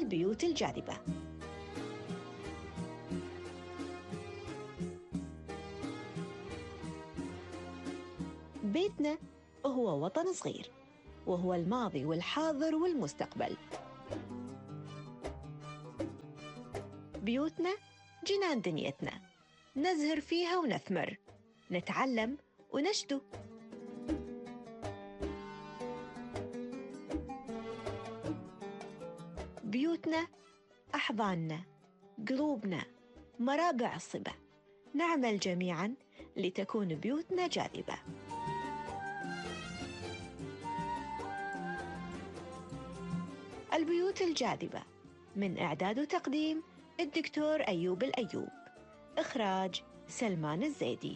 البيوت الجاذبة. بيتنا هو وطن صغير، وهو الماضي والحاضر والمستقبل. بيوتنا جنان دنيتنا، نزهر فيها ونثمر، نتعلم ونشدو. بيوتنا أحضاننا، قلوبنا، مرابع الصبا. نعمل جميعاً لتكون بيوتنا جاذبة. البيوت الجاذبة، من إعداد وتقديم الدكتور أيوب الأيوب، إخراج سلمان الزيدي.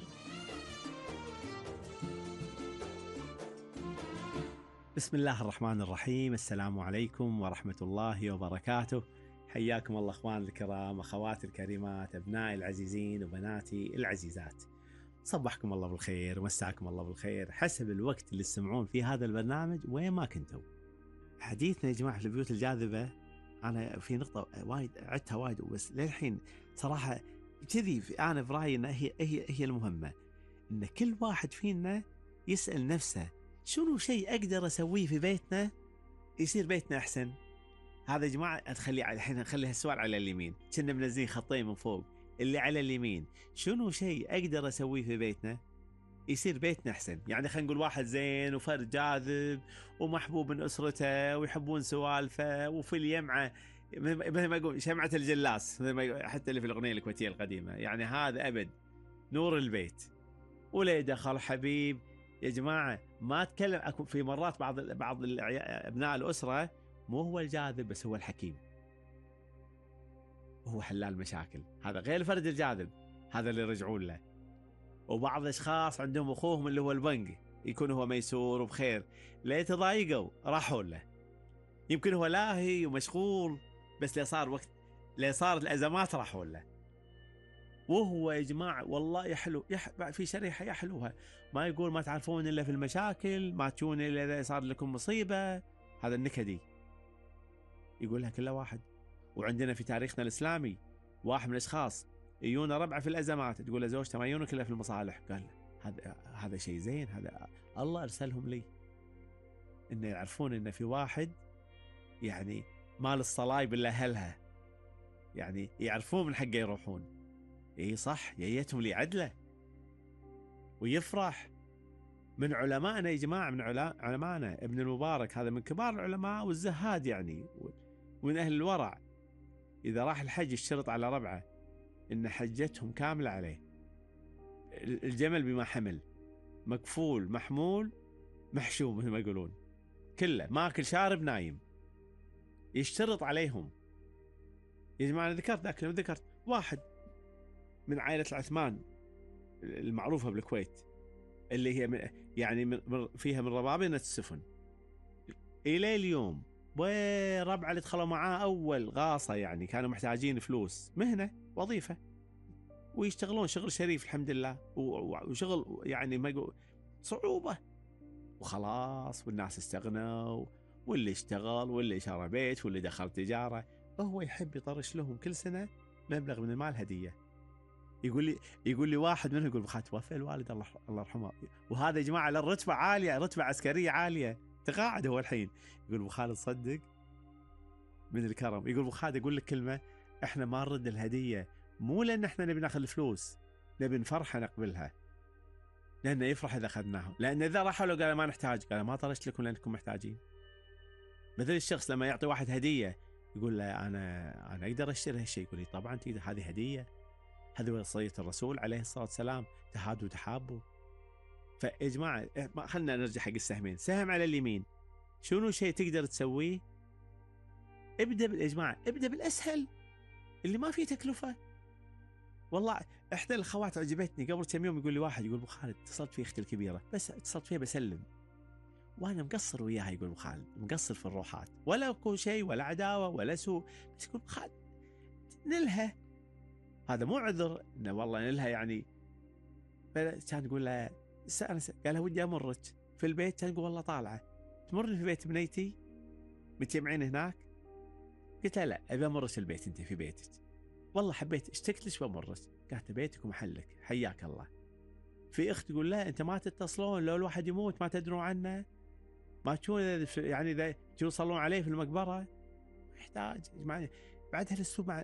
بسم الله الرحمن الرحيم. السلام عليكم ورحمة الله وبركاته. حياكم الله أخوان الكرام، أخواتي الكريمات، أبنائي العزيزين وبناتي العزيزات. صبحكم الله بالخير ومساكم الله بالخير حسب الوقت اللي تسمعون فيه هذا البرنامج وين ما كنتوا. حديثنا يا جماعة في البيوت الجاذبة، أنا في نقطة وايد عدتها وايد، بس للحين صراحة كذي أنا برأيي إن هي المهمة، إن كل واحد فينا يسأل نفسه شنو شيء أقدر أسويه في بيتنا يصير بيتنا أحسن. هذا يا جماعة الحين نخلي هالسؤال على اليمين، كنا منزلين خطين من فوق. اللي على اليمين شنو شيء أقدر أسويه في بيتنا يصير بيتنا أحسن. يعني خلينا نقول واحد زين وفرد جاذب ومحبوب من أسرته ويحبون سوالفه وفي اليمعة، مثل ما يقول شمعة الجلاس، حتى اللي في الأغنية الكويتية القديمة، يعني هذا أبد نور البيت. ولا دخل حبيب يا جماعة. ما أتكلم في مرات بعض أبناء الأسرة مو هو الجاذب بس هو الحكيم، وهو حلال مشاكل. هذا غير الفرد الجاذب، هذا اللي يرجعون له. وبعض الأشخاص عندهم أخوهم اللي هو البنك، يكون هو ميسور وبخير، لا يتضايقوا راحوا له. يمكن هو لاهي ومشغول، بس لا صارت الأزمات راحوا له. وهو يا جماعة والله يحلو في شريحة يحلوها، ما يقول ما تعرفون إلا في المشاكل، ما تشون إلا إذا صار لكم مصيبة. هذا النكدي يقولها كل واحد. وعندنا في تاريخنا الإسلامي واحد من الأشخاص يجونا ربعه في الأزمات، تقول له زوجته ما يجونك إلا في المصالح. قال هذا شيء زين، هذا الله أرسلهم لي، إنه يعرفون إن في واحد يعني مال الصلايب إلا أهلها، يعني يعرفون من حقه يروحون. إيه صح، ييتهم لي عدله ويفرح. من علمائنا يا جماعة، من علمائنا ابن المبارك، هذا من كبار العلماء والزهاد يعني، ومن أهل الورع. إذا راح الحج يشترط على ربعه إن حجتهم كاملة عليه. الجمل بما حمل، مكفول محمول محشوم مثل ما يقولون، كله ماكل شارب نايم، يشترط عليهم. يا جماعة أنا ذكرت واحد من عائلة العثمان المعروفة بالكويت، اللي هي يعني فيها من ربابنة السفن إلى اليوم، وربعه اللي دخلوا معاه أول غاصة، يعني كانوا محتاجين فلوس، مهنة وظيفة، ويشتغلون شغل شريف الحمد لله، وشغل يعني ما يقول صعوبة، وخلاص والناس استغنوا، واللي اشتغل واللي شرى بيت واللي دخل تجارة. وهو يحب يطرش لهم كل سنة مبلغ من المال هدية. يقول لي واحد منهم، يقول بخات توفى الوالد الله يرحمه، وهذا يا جماعة للرتبة عالية، رتبة عسكرية عالية، تقاعد هو الحين. يقول ابو خالد صدق من الكرم، يقول ابو خالد يقول لك كلمة، احنا ما نرد الهدية مو لان احنا نبي ناخذ الفلوس، نبي نفرحه نقبلها، لانه يفرح اذا اخذناه. لان اذا راحوا له قال ما نحتاج، قال ما طرشت لكم لانكم محتاجين. مثل الشخص لما يعطي واحد هدية يقول له انا اقدر اشتري هالشيء، يقول لي طبعا تقدر، هذه هدية، هذه وصية الرسول عليه الصلاة والسلام، تهادوا تحابوا. فيا جماعة خلنا نرجع حق السهمين. سهم على اليمين، شنو شيء تقدر تسويه؟ ابدأ يا جماعة، ابدأ بالأسهل اللي ما فيه تكلفة. والله إحدى الأخوات عجبتني قبل كم يوم، يقول لي واحد، يقول أبو خالد اتصلت في أختي الكبيرة، بس اتصلت فيها بسلم وأنا مقصر وياها. يقول أبو خالد مقصر في الروحات، ولا أكو شيء ولا عداوة ولا سوء، بس يقول أبو خالد نلها، هذا مو عذر إنه والله نلها يعني. كان يقول لها قالها ودي أمرك في البيت، كان يقول والله طالعة تمرني في بيت بنيتي متجمعين هناك. قلت لها لا ابي امرس البيت، انت في بيتك. والله حبيت اشتقت لك بمرس. قالت بيتك ومحلك حياك الله. في اخت تقول لا انت ما تتصلون، لو الواحد يموت ما تدرون عنه، ما تشوفون يعني اذا توصلون عليه في المقبره، يحتاج يعني بعد هالاسلوب